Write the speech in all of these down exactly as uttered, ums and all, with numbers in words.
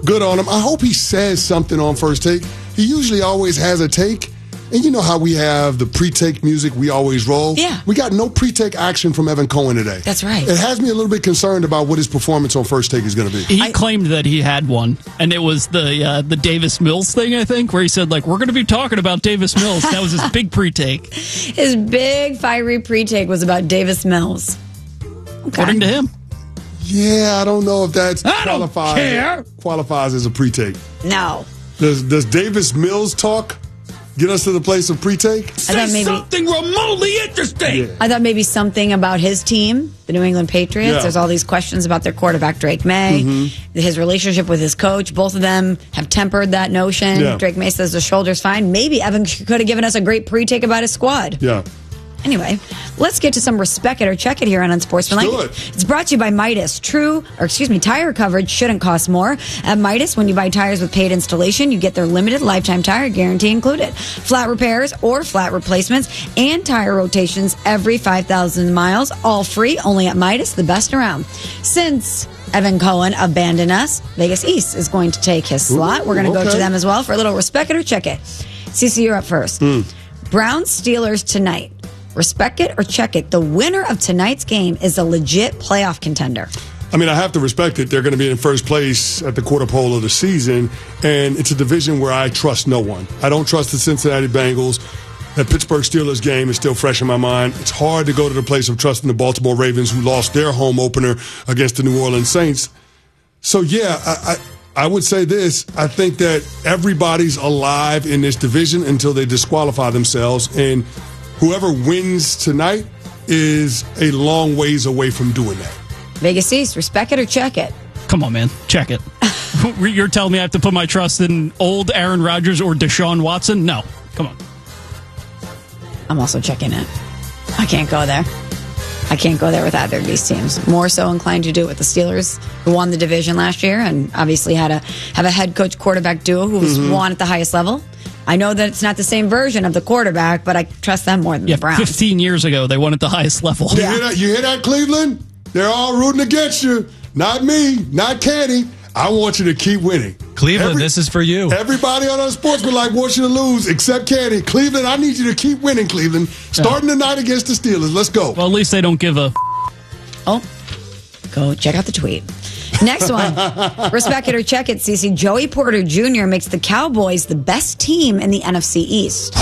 good on him. I hope he says something on First Take. He usually always has a take. And you know how we have the pre-take music we always roll? Yeah. We got no pre-take action from Evan Cohen today. That's right. It has me a little bit concerned about what his performance on First Take is going to be. He I, claimed that he had one, and it was the uh, the Davis Mills thing, I think, where he said, like, we're going to be talking about Davis Mills. That was his big pre-take. His big fiery pre-take was about Davis Mills. Okay. According to him. Yeah, I don't know if that's I don't qualifies, care. qualifies as a pre-take. No. Does, does Davis Mills talk get us to the place of pre-take? I thought maybe something remotely interesting. Yeah. I thought maybe something about his team, the New England Patriots. Yeah. There's all these questions about their quarterback, Drake May, Mm-hmm. his relationship with his coach. Both of them have tempered that notion. Yeah. Drake May says the shoulder's fine. Maybe Evan could have given us a great pre-take about his squad. Yeah. Anyway, let's get to some respect it or check it here on Unsportsmanlike. Let's do it. It's brought to you by Midas. True, or excuse me, tire coverage shouldn't cost more. At Midas, when you buy tires with paid installation, you get their limited lifetime tire guarantee included. Flat repairs or flat replacements and tire rotations every five thousand miles, all free, only at Midas, the best around. Since Evan Cohen abandoned us, Vegas East is going to take his slot. Ooh, We're going to go okay. to them as well for a little respect it or check it. Cece, you're up first. Mm. Browns Steelers tonight. Respect it or check it. The winner of tonight's game is a legit playoff contender. I mean, I have to respect it. They're going to be in first place at the quarter pole of the season, and it's a division where I trust no one. I don't trust the Cincinnati Bengals. That Pittsburgh Steelers game is still fresh in my mind. It's hard to go to the place of trusting the Baltimore Ravens, who lost their home opener against the New Orleans Saints. So, yeah, I, I, I would say this. I think that everybody's alive in this division until they disqualify themselves, and whoever wins tonight is a long ways away from doing that. Vegas East, respect it or check it. Come on, man. Check it. You're telling me I have to put my trust in old Aaron Rodgers or Deshaun Watson? No. Come on. I'm also checking it. I can't go there. I can't go there with either of these teams. More so inclined to do it with the Steelers, who won the division last year and obviously had a have a head coach quarterback duo who was Mm-hmm. won at the highest level. I know that it's not the same version of the quarterback, but I trust them more than Yeah, the Browns. fifteen years ago, they won at the highest level. You hear that? You hear that, Cleveland? They're all rooting against you. Not me, not Kenny. I want you to keep winning. Cleveland, Every- this is for you. Everybody on Unsportsmanlike wants you to lose, except Kenny. Cleveland, I need you to keep winning, Cleveland. Starting tonight against the Steelers. Let's go. Well, at least they don't give a... Oh, go check out the tweet. Next one. Respect it or check it, Cece. Joey Porter Junior makes the Cowboys the best team in the N F C East.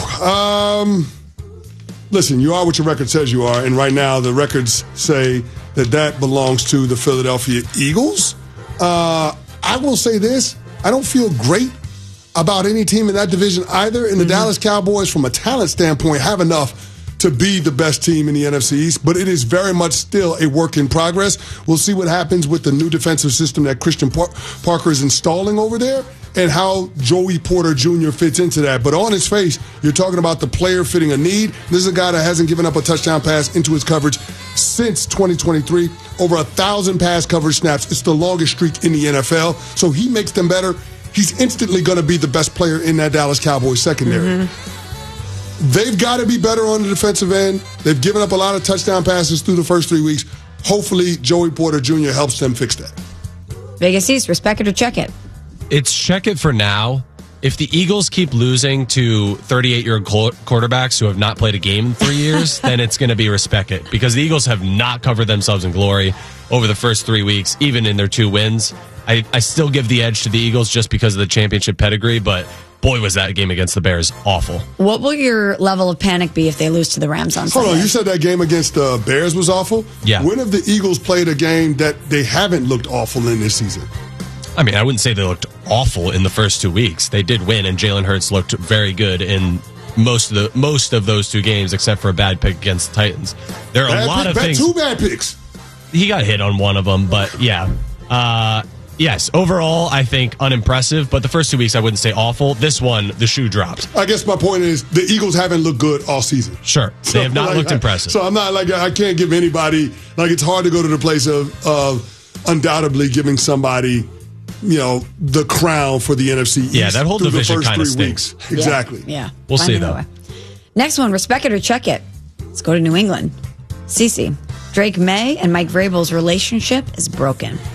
Um, listen, you are what your record says you are, and right now the records say that that belongs to the Philadelphia Eagles. Uh, I will say this. I don't feel great about any team in that division either, and the Mm-hmm. Dallas Cowboys, from a talent standpoint, have enough to be the best team in the N F C East, but it is very much still a work in progress. We'll see what happens with the new defensive system that Christian Par- Parker is installing over there and how Joey Porter Junior fits into that. But on his face, you're talking about the player fitting a need. This is a guy that hasn't given up a touchdown pass into his coverage since twenty twenty-three. Over a thousand pass coverage snaps. It's the longest streak in the N F L. So he makes them better. He's instantly going to be the best player in that Dallas Cowboys secondary. Mm-hmm. They've got to be better on the defensive end. They've given up a lot of touchdown passes through the first three weeks. Hopefully, Joey Porter Junior helps them fix that. Vegas East, respect it or check it. It's check it for now. If the Eagles keep losing to thirty-eight-year-old quarterbacks who have not played a game in three years, then it's going to be respect it. Because the Eagles have not covered themselves in glory over the first three weeks, even in their two wins. I, I still give the edge to the Eagles just because of the championship pedigree, but boy, was that game against the Bears awful. What will your level of panic be if they lose to the Rams on Sunday? Hold on, you said that game against the Bears was awful? Yeah. When have the Eagles played a game that they haven't looked awful in this season? I mean, I wouldn't say they looked awful in the first two weeks. They did win, and Jalen Hurts looked very good in most of the most of those two games, except for a bad pick against the Titans. There are Bad a lot pick, of bad, things. Two bad picks. He got hit on one of them, but yeah. Uh, yes, overall, I think unimpressive, but the first two weeks I wouldn't say awful. This one, the shoe dropped. I guess my point is the Eagles haven't looked good all season. Sure, they So, have not like, looked I- impressive. So I'm not like, I can't give anybody, like it's hard to go to the place of, of undoubtedly giving somebody, you know, the crown for the N F C East. Yeah, that whole through the division first kinda three stinks. weeks. Exactly. Yeah. yeah. We'll Find see, another though. way. Next one, respect it or check it. Let's go to New England. Cece, Drake May and Mike Vrabel's relationship is broken.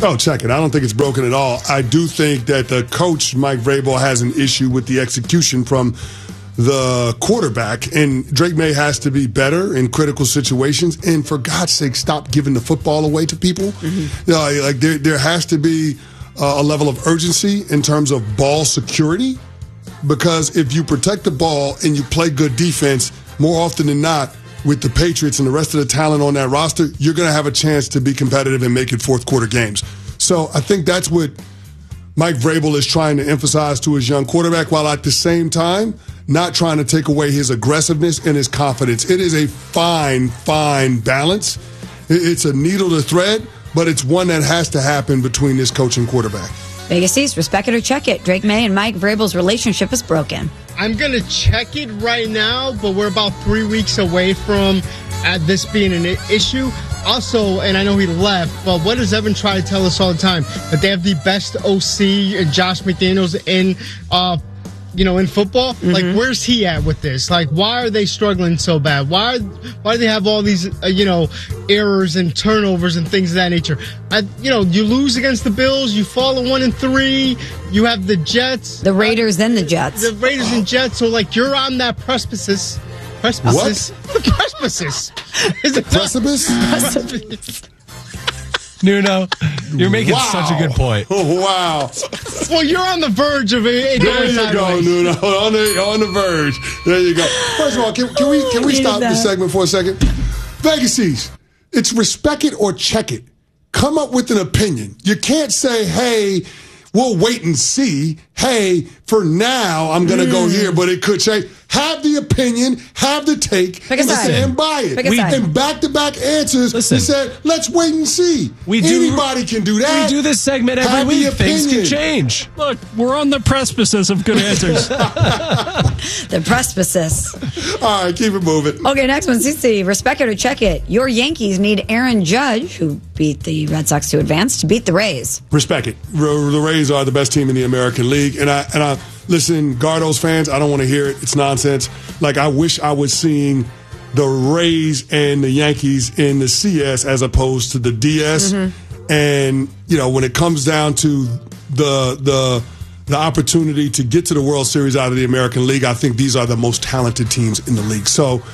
Oh, check it. I don't think it's broken at all. I do think that the coach, Mike Vrabel, has an issue with the execution from the quarterback, and Drake May has to be better in critical situations. And for God's sake, stop giving the football away to people. Mm-hmm. You know, like there, there has to be uh, a level of urgency in terms of ball security, because if you protect the ball and you play good defense, more often than not, with the Patriots and the rest of the talent on that roster, you're going to have a chance to be competitive and make it fourth quarter games. So I think that's what Mike Vrabel is trying to emphasize to his young quarterback, while at the same time not trying to take away his aggressiveness and his confidence. It is a fine, fine balance. It's a needle to thread, but it's one that has to happen between this coach and quarterback. Vegas East, respect it or check it. Drake May and Mike Vrabel's relationship is broken. I'm going to check it right now, but we're about three weeks away from uh, this being an issue. Also, and I know he left, but what does Evan try to tell us all the time? That they have the best O C and Josh McDaniels in, uh, you know, in football. Mm-hmm. Like, where's he at with this? Like, why are they struggling so bad? Why, why do they have all these, uh, you know, errors and turnovers and things of that nature? I, you know, you lose against the Bills, you fall to one and three, you have the Jets, the Raiders, uh, and the Jets, the Raiders and Jets. So, like, you're on that precipice. Precipice. What? Precipice. Is it Precipice? Precipice. Nuno, you're making wow. such a good point. Oh, wow. Well, you're on the verge of it. There you go, Nuno. On the, on the verge. There you go. First of all, can, can we can we stop this segment for a second? Vegas East, it's respect it or check it. Come up with an opinion. You can't say, hey, we'll wait and see. Hey, for now, I'm going to mm. go here, but it could change. Have the opinion, have the take, and stand by it. We, and back-to-back answers, listen, he said, let's wait and see. We do, Anybody can do that. We do this segment every have week. Things can change. Look, we're on the precipice of good answers. The precipice. All right, keep it moving. Okay, next one, C C. Respect it or check it. Your Yankees need Aaron Judge, who beat the Red Sox to advance, to beat the Rays. Respect it. The Rays are the best team in the American League, and I and I listen, Gardos fans, I don't want to hear it. It's nonsense. Like, I wish I was seeing the Rays and the Yankees in the C S as opposed to the D S. Mm-hmm. And, you know, when it comes down to the the the opportunity to get to the World Series out of the American League, I think these are the most talented teams in the league. So,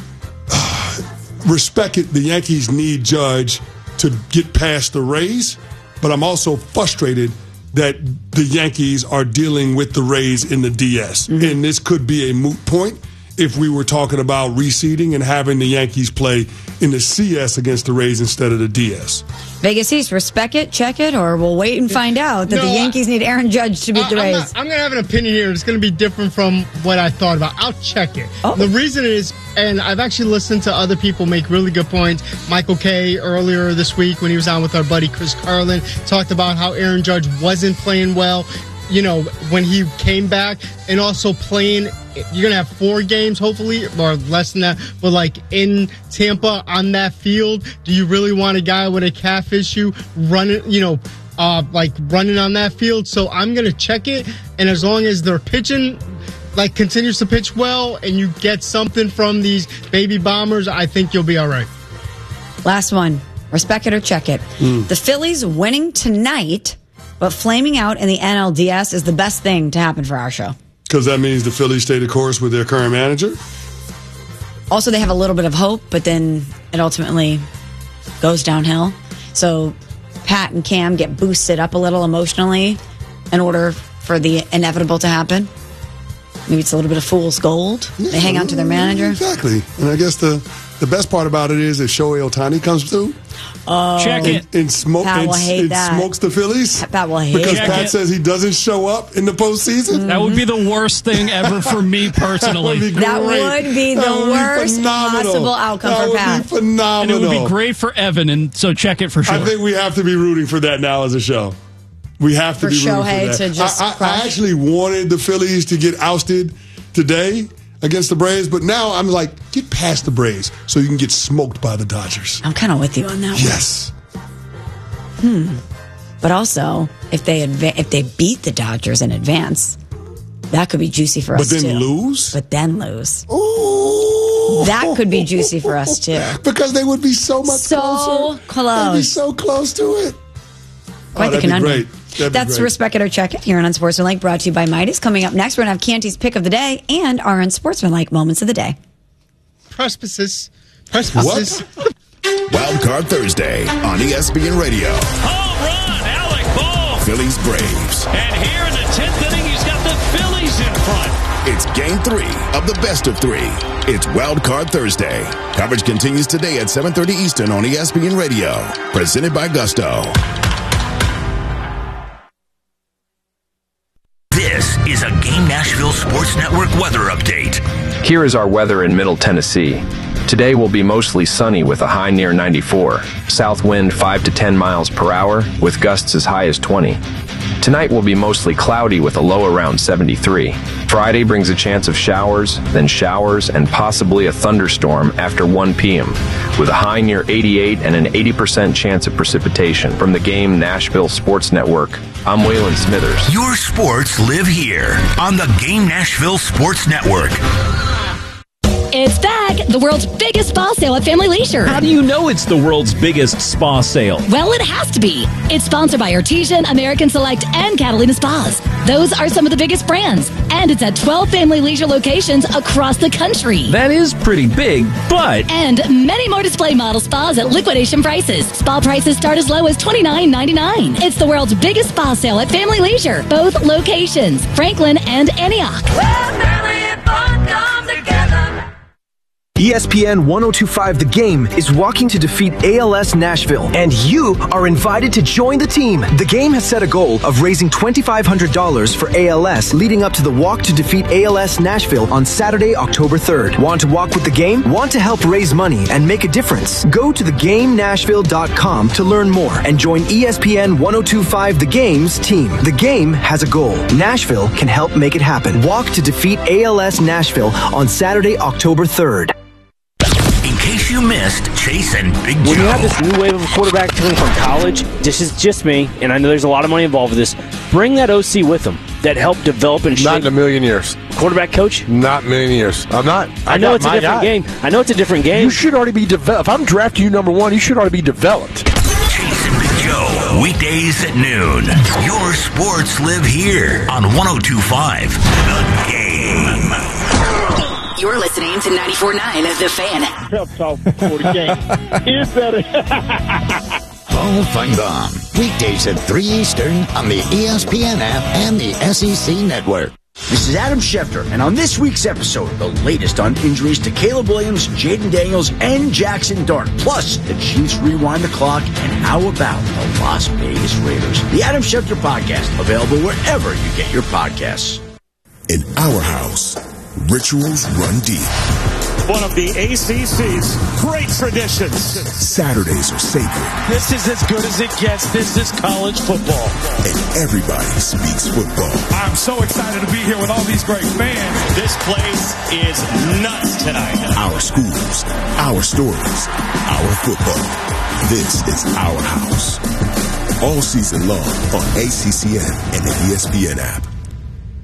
uh, respect it. The Yankees need Judge to get past the Rays, but I'm also frustrated that the Yankees are dealing with the Rays in the D S. Mm-hmm. And this could be a moot point if we were talking about reseeding and having the Yankees play in the C S against the Rays instead of the D S. Vegas East, respect it, check it, or we'll wait and find out that no, the Yankees need Aaron Judge to beat uh, the Rays. I'm, not, I'm going to have an opinion here. It's going to be different from what I thought about. I'll check it. Oh. The reason is, and I've actually listened to other people make really good points. Michael Kay earlier this week when he was on with our buddy Chris Carlin talked about how Aaron Judge wasn't playing well, you know, when he came back, and also playing. You're going to have four games, hopefully, or less than that, but like in Tampa on that field, do you really want a guy with a calf issue running, you know, uh, like running on that field? So I'm going to check it, and as long as they're pitching, like continues to pitch well, and you get something from these baby bombers, I think you'll be all right. Last one. Respect it or check it. Mm. The Phillies winning tonight, but flaming out in the N L D S is the best thing to happen for our show. Because that means the Phillies stay the course with their current manager? Also, they have a little bit of hope, but then it ultimately goes downhill. So Pat and Cam get boosted up a little emotionally in order for the inevitable to happen. Maybe it's a little bit of fool's gold. Yeah, they hang on to their manager. Exactly. And I guess the, the best part about it is that Shohei Ohtani comes through. Oh, check it. And, and, smoke, Pat will and, hate and that. smokes the Phillies. Pat will hate because that. Pat says he doesn't show up in the postseason. Mm-hmm. That would be the worst thing ever for me personally. That would be, that would be the would worst be possible outcome that for Pat. That would be phenomenal. And it would be great for Evan, and so check it for sure. I think we have to be rooting for that now as a show. We have to for be rooting Shohei for that. to just I, I, I actually wanted the Phillies to get ousted today against the Braves, but now I'm like, get past the Braves so you can get smoked by the Dodgers. I'm kind of with you on that one. Yes. Hmm. But also, if they adva- if they beat the Dodgers in advance, that could be juicy for us too. But then too. lose? But then lose. Ooh. That could be juicy for us too. Because they would be so much so closer. close. They'd be so close to it. Quite Oh, the that'd be conundrum. great. That'd be That's great. Respect It or Check It here on Unsportsmanlike, brought to you by Midas. Coming up next, we're going to have Canty's Pick of the Day and our Unsportsmanlike Moments of the Day. Precipices. Precipices. Wild Card Thursday on E S P N Radio. Home run, Alec Bohm. Phillies Braves. And here in the tenth inning, he's got the Phillies in front. It's game three of the best of three. It's Wild Card Thursday. Coverage continues today at seven thirty Eastern on E S P N Radio. Presented by Gusto. This is a Game Nashville Sports Network weather update. Here is our weather in Middle Tennessee. Today will be mostly sunny with a high near ninety-four. South wind five to ten miles per hour with gusts as high as twenty. Tonight will be mostly cloudy with a low around seventy-three. Friday brings a chance of showers, then showers, and possibly a thunderstorm after one p.m. with a high near eighty-eight and an eighty percent chance of precipitation. From the Game Nashville Sports Network, I'm Waylon Smithers. Your sports live here on the Game Nashville Sports Network. It's back! The world's biggest spa sale at Family Leisure. How do you know it's the world's biggest spa sale? Well, it has to be. It's sponsored by Artesian, American Select, and Catalina Spas. Those are some of the biggest brands. And it's at twelve Family Leisure locations across the country. That is pretty big, but... And many more display model spas at liquidation prices. Spa prices start as low as twenty-nine ninety-nine. It's the world's biggest spa sale at Family Leisure. Both locations, Franklin and Antioch. Well, family and fun come together. E S P N ten twenty-five The Game is walking to defeat A L S Nashville, and you are invited to join the team. The Game has set a goal of raising twenty-five hundred dollars for A L S leading up to the walk to defeat A L S Nashville on Saturday, October third. Want to walk with the Game? Want to help raise money and make a difference? Go to the game nashville dot com to learn more and join E S P N ten twenty-five The Game's team. The Game has a goal. Nashville can help make it happen. Walk to defeat A L S Nashville on Saturday, October third. In case you missed Chase and Big Joe. When you have this new wave of quarterback coming from college, this is just me, and I know there's a lot of money involved with this. Bring that O C with them that helped develop and shape. Not in a million years. Quarterback coach? Not a million years. I'm not. I, I know it's a different guy. game. I know it's a different game. You should already be developed. If I'm drafting you number one, you should already be developed. Chase and Big Joe, weekdays at noon. Your sports live here on ten twenty-five The Game. You're listening to ninety-four point nine The Fan. Pep talk before the game. Here's better. Paul Feinbaum. Weekdays at three Eastern on the E S P N app and the S E C Network. This is Adam Schefter, and on this week's episode, the latest on injuries to Caleb Williams, Jaden Daniels, and Jackson Dart. Plus, the Chiefs rewind the clock, and how about the Las Vegas Raiders? The Adam Schefter Podcast, available wherever you get your podcasts. In our house, rituals run deep. One of the A C C's great traditions. Saturdays are sacred. This is as good as it gets. This is college football. And everybody speaks football. I'm so excited to be here with all these great fans. This place is nuts tonight. Our schools, our stories, our football. This is our house. All season long on A C C N and the E S P N app.